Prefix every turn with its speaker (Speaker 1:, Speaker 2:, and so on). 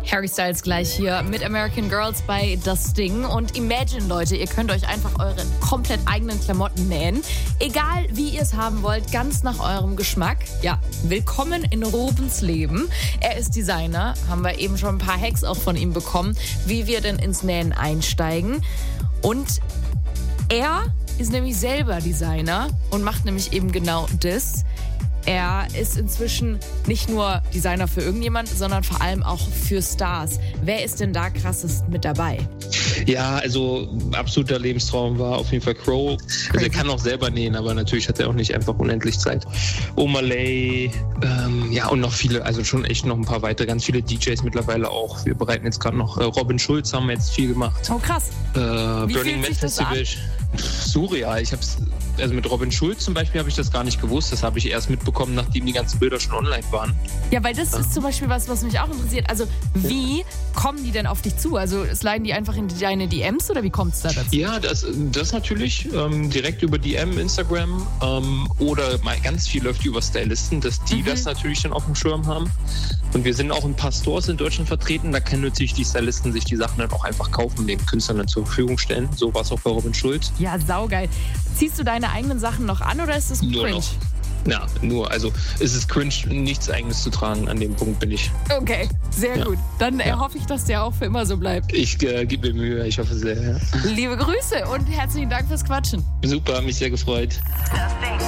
Speaker 1: Harry Styles gleich hier mit American Girls bei Das Ding. Und Imagine, Leute, ihr könnt euch einfach eure komplett eigenen Klamotten nähen. Egal, wie ihr es haben wollt, ganz nach eurem Geschmack. Ja, willkommen in Rubens Leben. Er ist Designer, haben wir eben schon ein paar Hacks auch von ihm bekommen, wie wir denn ins Nähen einsteigen. Und er ist nämlich selber Designer und macht nämlich eben genau das. Er ist inzwischen nicht nur Designer für irgendjemand, sondern vor allem auch für Stars. Wer ist denn da krassest mit dabei?
Speaker 2: Ja, also absoluter Lebenstraum war auf jeden Fall Crow. Also er kann auch selber nähen, aber natürlich hat er auch nicht einfach unendlich Zeit. Omalay, und noch viele, also schon echt noch ein paar weitere, ganz viele DJs mittlerweile auch. Wir bereiten jetzt gerade noch, Robin Schulz haben wir jetzt viel gemacht.
Speaker 1: Oh krass.
Speaker 2: Wie Burning Man Festival. Surreal. Also mit Robin Schulz zum Beispiel habe ich das gar nicht gewusst. Das habe ich erst mitbekommen, nachdem die ganzen Bilder schon online waren.
Speaker 1: Ja, weil das ist zum Beispiel was mich auch interessiert. Also wie kommen die denn auf dich zu? Also sliden die einfach in deine DMs oder wie kommt es da dazu?
Speaker 2: Ja, das natürlich direkt über DM, Instagram oder mal ganz viel läuft über Stylisten, dass die das natürlich dann auf dem Schirm haben. Und wir sind auch in ein paar Stores in Deutschland vertreten. Da können natürlich die Stylisten sich die Sachen dann auch einfach kaufen, den Künstlern dann zur Verfügung stellen. So war es auch bei Robin Schulz.
Speaker 1: Ja, saugeil. Ziehst du deine eigenen Sachen noch an oder ist das cringe?
Speaker 2: Nur noch. Ja, nur. Also es ist cringe, nichts Eigenes zu tragen. An dem Punkt bin ich.
Speaker 1: Okay, sehr gut. Dann hoffe ich, dass der auch für immer so bleibt.
Speaker 2: Ich gebe mir Mühe, ich hoffe sehr. Ja.
Speaker 1: Liebe Grüße und herzlichen Dank fürs Quatschen.
Speaker 2: Super, mich sehr gefreut.